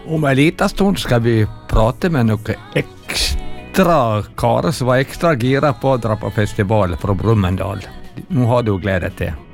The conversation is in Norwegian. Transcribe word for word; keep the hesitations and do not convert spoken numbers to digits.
Om en liten stund skal vi prate med noen ekstra karer som var ekstra gira på å dra på festival fra Brumunddal. Nå har du gledet til.